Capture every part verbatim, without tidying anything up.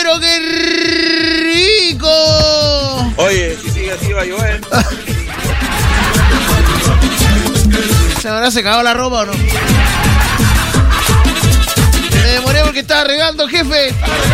pero qué rico. Oye, si sigue así va a llover. ¿Se habrá secado la ropa o no? Me demoré porque estaba regando, jefe.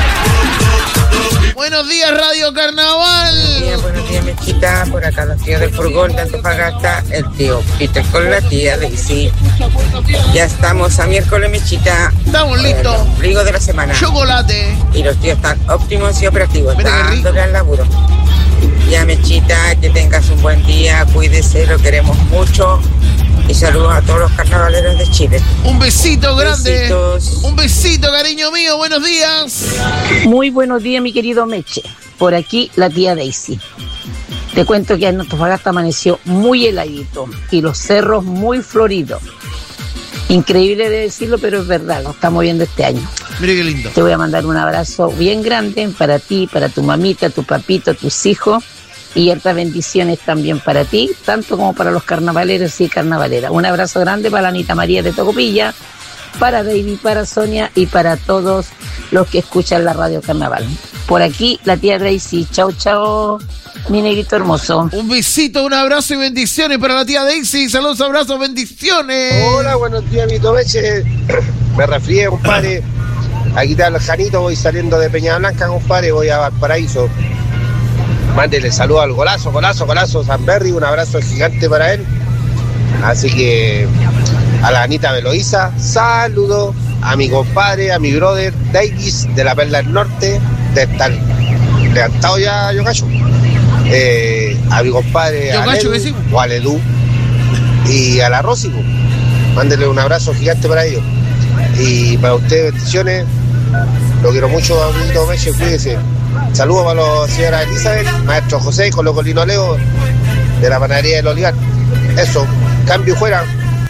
Buenos días, Radio Carnaval. Buenos días, buenos días, Mechita. Por acá los tíos del furgón de Antofagasta, el tío Peter con la tía Daisy. Ya estamos a miércoles, Mechita. Estamos listos. El ombligo de la semana. Chocolate. Y los tíos están óptimos y operativos, Mira qué rico. dándole al laburo. Ya, Mechita, que tengas un buen día, cuídese, lo queremos mucho. Y saludos a todos los carnavaleros de Chile. Un besito grande. Besitos. Un besito, cariño mío. Buenos días. Muy buenos días, mi querido Meche. Por aquí, la tía Daisy. Te cuento que en Antofagasta amaneció muy heladito y los cerros muy floridos. Increíble de decirlo, pero es verdad, lo estamos viendo este año. Mire qué lindo. Te voy a mandar un abrazo bien grande para ti, para tu mamita, tu papito, tus hijos. Y hartas bendiciones también para ti, tanto como para los carnavaleros y carnavaleras. Un abrazo grande para la Anita María de Tocopilla, para David, para Sonia y para todos los que escuchan la radio Carnaval. Por aquí, la tía Daisy. Chao, chao, mi negrito hermoso. Un besito, un abrazo y bendiciones para la tía Daisy. Saludos, abrazos, bendiciones. Hola, buenos días, mi Tomeche. Me resfrié, compadre. Aquí está el Janito, voy saliendo de Peña Blanca, compadre, voy a Valparaíso. Mándele saludos al Golazo, Golazo, Golazo Sanberry, un abrazo gigante para él. Así que a la Anita Beloísa, saludo a mi compadre, a mi brother Davis de la Perla del Norte, de estar levantado ya Yocacho. Eh, a mi compadre Aledu, o Aledú, y a la Rosy, mándele un abrazo gigante para ellos. Y para ustedes, bendiciones. Lo quiero mucho, amiguito Meche, cuídese. Saludos para la señora Elizabeth, maestro José, con los Colino Leo de la panadería del Olivar. Eso, cambio fuera.